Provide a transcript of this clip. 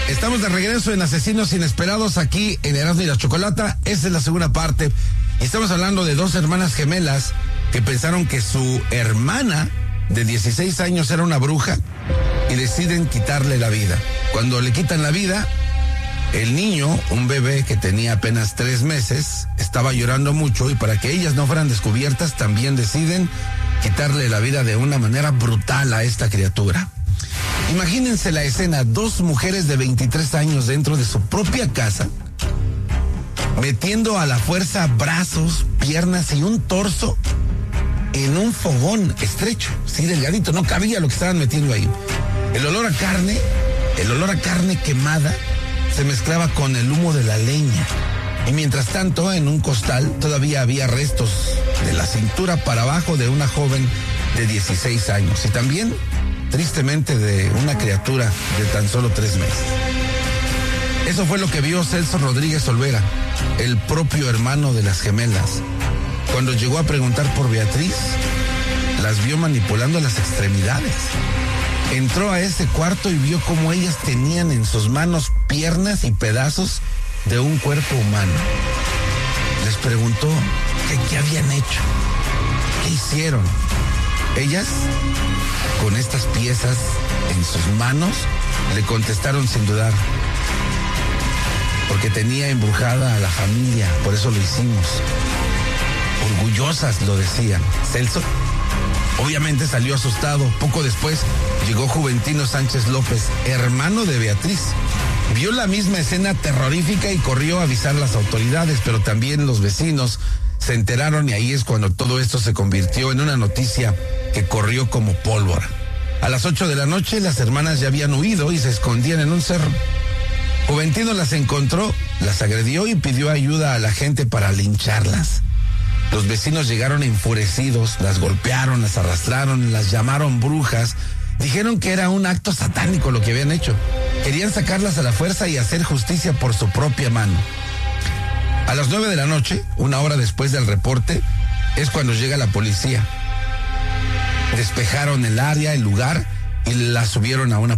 Estamos de regreso en Asesinos Inesperados aquí en Erasmo y la Chocolata. Esta es la segunda parte. Y estamos hablando de dos hermanas gemelas que pensaron que su hermana de 16 años era una bruja y deciden quitarle la vida. Cuando le quitan la vida, el niño, un bebé que tenía apenas 3 meses, estaba llorando mucho y para que ellas no fueran descubiertas, también deciden quitarle la vida de una manera brutal a esta criatura. Imagínense la escena, 2 mujeres de 23 años dentro de su propia casa, metiendo a la fuerza brazos, piernas y un torso en un fogón estrecho, sí, delgadito, no cabía lo que estaban metiendo ahí. El olor a carne quemada se mezclaba con el humo de la leña. Y mientras tanto, en un costal todavía había restos de la cintura para abajo de una joven de 16 años. Y también, tristemente, de una criatura de tan solo 3 meses. Eso fue lo que vio Celso Rodríguez Olvera, el propio hermano de las gemelas. Cuando llegó a preguntar por Beatriz, las vio manipulando las extremidades. Entró a ese cuarto y vio cómo ellas tenían en sus manos piernas y pedazos de un cuerpo humano. Les preguntó qué habían hecho, qué hicieron. Ellas, con estas piezas en sus manos, le contestaron sin dudar: porque tenía embrujada a la familia, por eso lo hicimos. Orgullosas lo decían. Celso obviamente salió asustado. Poco después llegó Juventino Sánchez López, hermano de Beatriz. Vio la misma escena terrorífica y corrió a avisar a las autoridades, pero también los vecinos se enteraron y ahí es cuando todo esto se convirtió en una noticia que corrió como pólvora. A las 8 de la noche las hermanas ya habían huido y se escondían en un cerro. Juventino las encontró, las agredió y pidió ayuda a la gente para lincharlas. Los vecinos llegaron enfurecidos, las golpearon, las arrastraron, las llamaron brujas. Dijeron que era un acto satánico lo que habían hecho. Querían sacarlas a la fuerza y hacer justicia por su propia mano. A las 9 de la noche, 1 hora después del reporte, es cuando llega la policía. Despejaron el área, el lugar, y las subieron a una